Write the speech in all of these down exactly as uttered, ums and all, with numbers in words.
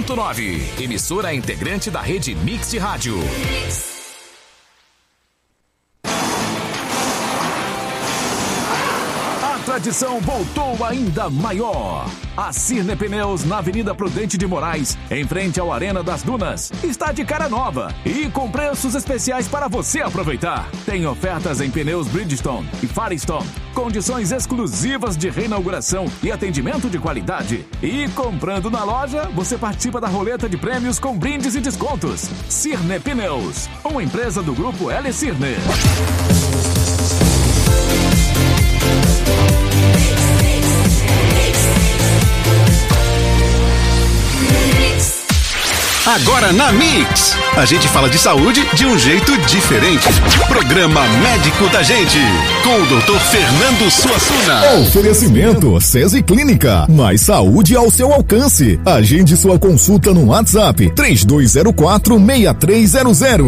ponto nove. Emissora integrante da rede Mix de Rádio. A tradição voltou ainda maior. A Cirne Pneus, na Avenida Prudente de Moraes, em frente ao Arena das Dunas, está de cara nova e com preços especiais para você aproveitar. Tem ofertas em pneus Bridgestone e Firestone, condições exclusivas de reinauguração e atendimento de qualidade. E comprando na loja, você participa da roleta de prêmios com brindes e descontos. Cirne Pneus, uma empresa do grupo L Cirne. Agora na Mix, a gente fala de saúde de um jeito diferente. Programa Médico da Gente, com o doutor Fernando Suassuna. Oferecimento Cesi Clínica, mais saúde ao seu alcance. Agende sua consulta no WhatsApp três dois zero quatro, seis três zero zero.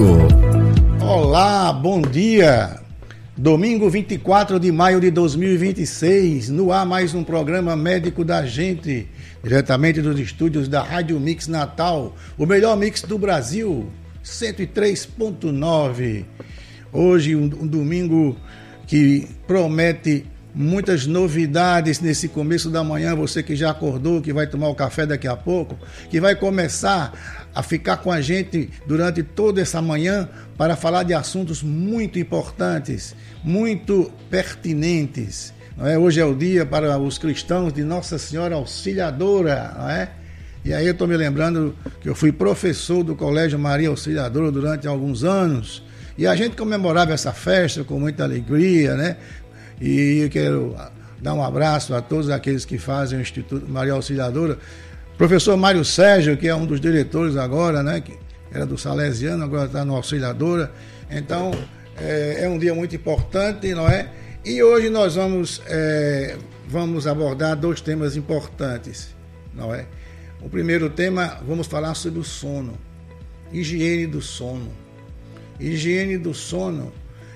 Olá, bom dia. Domingo vinte e quatro de maio de dois mil e vinte e seis, no ar mais um programa Médico da Gente, diretamente dos estúdios da Rádio Mix Natal, o melhor mix do Brasil, cento e três ponto nove. Hoje um, um domingo que promete muitas novidades nesse começo da manhã, você que já acordou, que vai tomar o café daqui a pouco, que vai começar a ficar com a gente durante toda essa manhã para falar de assuntos muito importantes, muito pertinentes. Não é? Hoje é o dia para os cristãos de Nossa Senhora Auxiliadora, não é? E aí eu estou me lembrando que eu fui professor do Colégio Maria Auxiliadora durante alguns anos, e a gente comemorava essa festa com muita alegria, né? E eu quero dar um abraço a todos aqueles que fazem o Instituto Maria Auxiliadora. Professor Mário Sérgio, que é um dos diretores agora, né? Que era do Salesiano, agora está no Auxiliadora. Então, é, é um dia muito importante, não é? E hoje nós vamos, é, vamos abordar dois temas importantes, não é? O primeiro tema, vamos falar sobre o sono, higiene do sono. Higiene do sono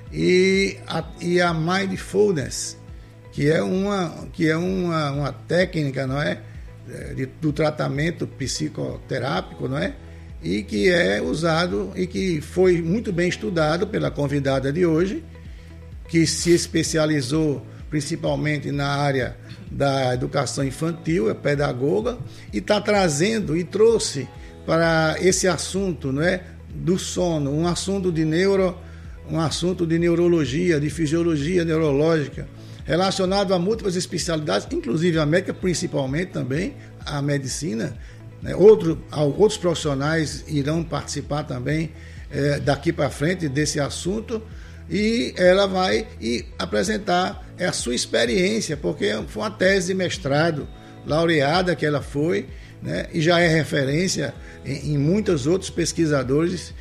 e a, e a mindfulness, que é uma, que é uma, uma técnica, não é? De, do tratamento psicoterápico, não é? E que é usado e que foi muito bem estudado pela convidada de hoje, que se especializou principalmente na área da educação infantil, é pedagoga, e está trazendo e trouxe para esse assunto, não é, do sono, um assunto de neuro, um assunto de neurologia, de fisiologia neurológica, relacionado a múltiplas especialidades, inclusive a médica, principalmente também a medicina, né? Outro, outros profissionais irão participar também é, daqui para frente desse assunto, e ela vai e apresentar a sua experiência, porque foi uma tese de mestrado laureada que ela foi, né? E já é referência em, em muitos outros pesquisadores,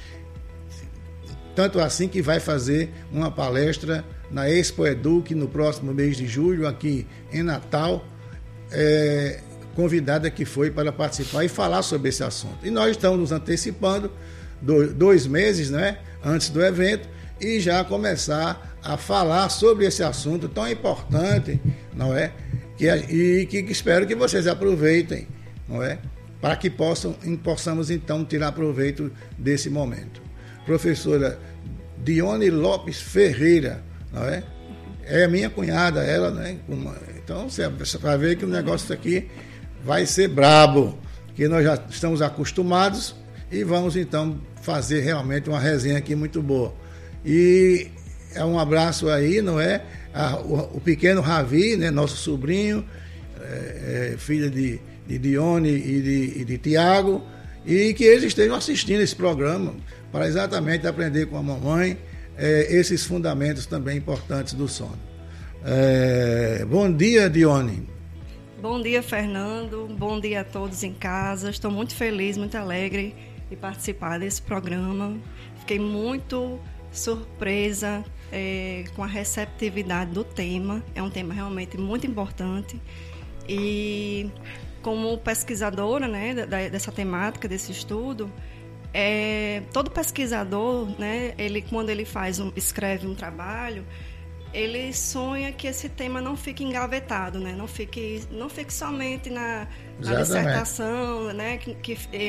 tanto assim que vai fazer uma palestra na Expo Educ no próximo mês de julho, aqui em Natal, é, convidada que foi para participar e falar sobre esse assunto. E nós estamos nos antecipando do, dois meses, né, antes do evento, e já começar a falar sobre esse assunto tão importante, não é? Que, e que espero que vocês aproveitem, não é? Para que possam, possamos então tirar proveito desse momento. Professora Dione Lopes Ferreira, não é? É minha cunhada, ela, né? Então você vai ver que o negócio aqui vai ser brabo, que nós já estamos acostumados e vamos então fazer realmente uma resenha aqui muito boa. E é um abraço aí, não é? A, o, o pequeno Ravi, né? Nosso sobrinho, é, é, filho de, de Dione e de, e de Tiago, e que eles estejam assistindo esse programa para exatamente aprender com a mamãe é, esses fundamentos também importantes do sono. É, bom dia, Dione. Bom dia, Fernando. Bom dia a todos em casa. Estou muito feliz, muito alegre de participar desse programa. Fiquei muito surpresa é, com a receptividade do tema. É um tema realmente muito importante. E como pesquisadora, né, da, dessa temática, desse estudo, é, todo pesquisador, né, ele, quando ele faz um, escreve um trabalho, ele sonha que esse tema não fique engavetado, né? Não fique, não fique somente na, na dissertação, né? Que, que